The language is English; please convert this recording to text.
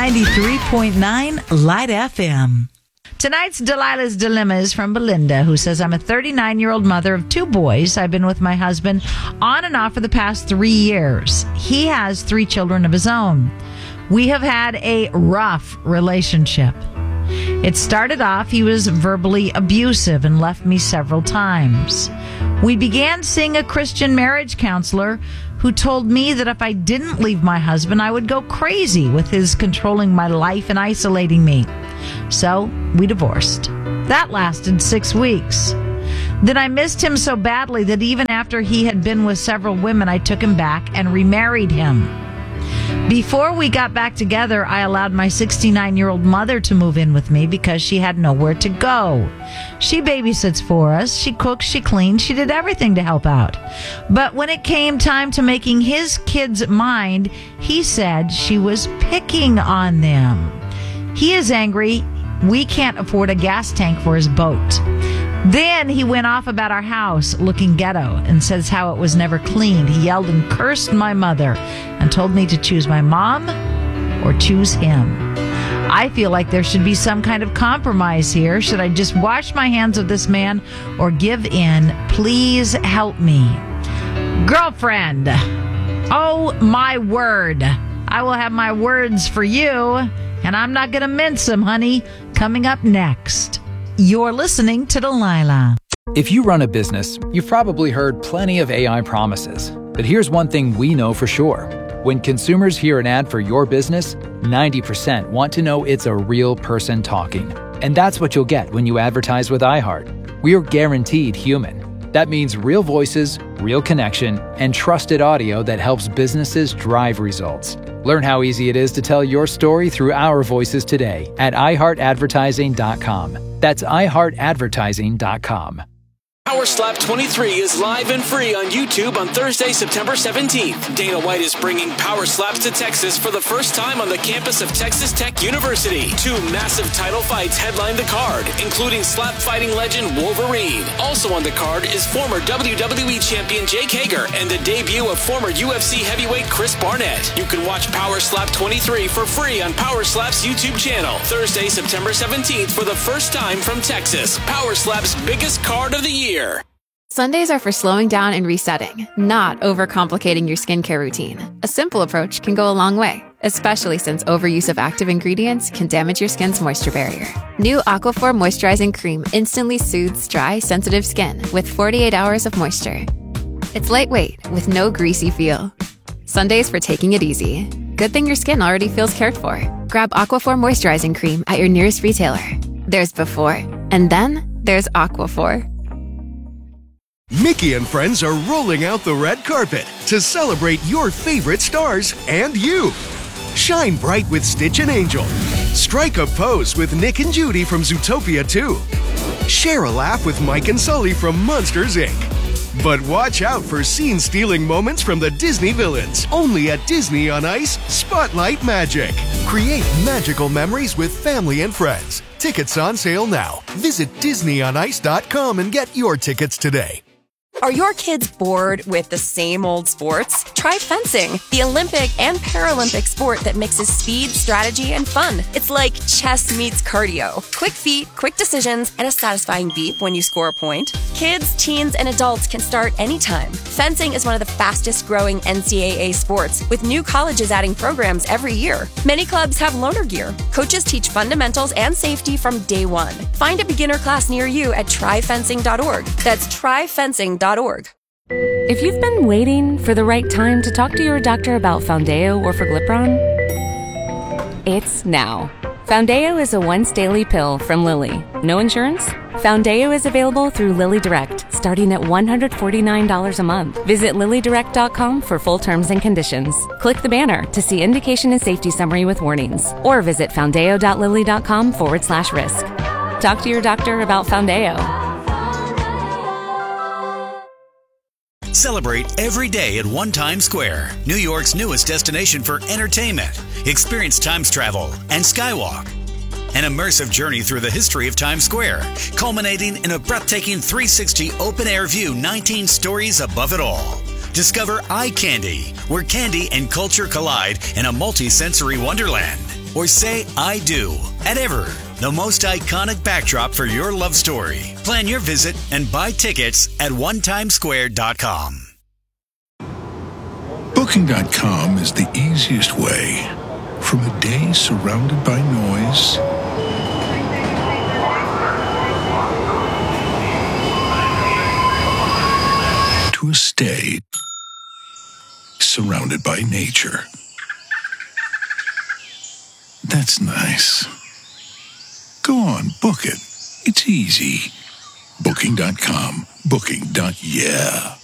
93.9 Light FM. Tonight's Delilah's Dilemma is from Belinda, who says, I'm a 39-year-old mother of 2 boys. I've been with my husband on and off for the past 3 years. He has 3 children of his own. We have had a rough relationship. It started off, he was verbally abusive and left me several times. We began seeing a Christian marriage counselor who told me that if I didn't leave my husband, I would go crazy with his controlling my life and isolating me. So we divorced. That lasted 6 weeks. Then I missed him so badly that even after he had been with several women, I took him back and remarried him. Before we got back together, I allowed my 69-year-old mother to move in with me because she had nowhere to go. She babysits for us, she cooks, she cleans, she did everything to help out. But when it came time to making his kids mine, he said she was picking on them. He is angry. We can't afford a gas tank for his boat. Then he went off about our house looking ghetto and says how it was never cleaned. He yelled and cursed my mother and told me to choose my mom or choose him. I feel like there should be some kind of compromise here. Should I just wash my hands of this man or give in? Please help me. Girlfriend, oh my word. I will have my words for you, and I'm not going to mince them, honey. Coming up next. You're listening to Delilah. If you run a business, you've probably heard plenty of AI promises. But here's one thing we know for sure. When consumers hear an ad for your business, 90% want to know it's a real person talking. And that's what you'll get when you advertise with iHeart. We are guaranteed human. That means real voices, real connection, and trusted audio that helps businesses drive results. Learn how easy it is to tell your story through our voices today at iHeartAdvertising.com. That's iHeartAdvertising.com. Power Slap 23 is live and free on YouTube on Thursday, September 17th. Dana White is bringing Power Slaps to Texas for the first time on the campus of Texas Tech University. 2 massive title fights headline the card, including slap fighting legend Wolverine. Also on the card is former WWE champion Jake Hager and the debut of former UFC heavyweight Chris Barnett. You can watch Power Slap 23 for free on Power Slap's YouTube channel. Thursday, September 17th for the first time from Texas. Power Slap's biggest card of the year. Sundays are for slowing down and resetting, not overcomplicating your skincare routine. A simple approach can go a long way, especially since overuse of active ingredients can damage your skin's moisture barrier. New Aquaphor Moisturizing Cream instantly soothes dry, sensitive skin with 48 hours of moisture. It's lightweight with no greasy feel. Sundays for taking it easy. Good thing your skin already feels cared for. Grab Aquaphor Moisturizing Cream at your nearest retailer. There's before, and then there's Aquaphor. Mickey and friends are rolling out the red carpet to celebrate your favorite stars and you. Shine bright with Stitch and Angel. Strike a pose with Nick and Judy from Zootopia 2. Share a laugh with Mike and Sully from Monsters, Inc. But watch out for scene-stealing moments from the Disney villains. Only at Disney on Ice, Spotlight Magic. Create magical memories with family and friends. Tickets on sale now. Visit DisneyOnIce.com and get your tickets today. Are your kids bored with the same old sports? Try fencing, the Olympic and Paralympic sport that mixes speed, strategy, and fun. It's like chess meets cardio. Quick feet, quick decisions, and a satisfying beep when you score a point. Kids, teens, and adults can start anytime. Fencing is one of the fastest growing NCAA sports, with new colleges adding programs every year. Many clubs have loaner gear. Coaches teach fundamentals and safety from day one. Find a beginner class near you at tryfencing.org. That's tryfencing.org. If you've been waiting for the right time to talk to your doctor about Foundayo or Forglipron, it's now. Foundayo is a once-daily pill from Lilly. No insurance? Foundayo is available through Lilly Direct, starting at $149 a month. Visit LillyDirect.com for full terms and conditions. Click the banner to see indication and safety summary with warnings, or visit foundayo.lilly.com/risk. Talk to your doctor about Foundayo. Celebrate every day at One Times Square, New York's newest destination for entertainment. Experience Times Travel and Skywalk, an immersive journey through the history of Times Square, culminating in a breathtaking 360 open-air view 19 stories above it all. Discover Eye Candy, where candy and culture collide in a multi-sensory wonderland. or say I do at Ever, the most iconic backdrop for your love story. Plan your visit and buy tickets at onetimesquare.com. Booking.com is the easiest way. From a day surrounded by noise to a stay surrounded by nature. That's nice. Go on, book it. It's easy. Booking.com. Booking.yeah.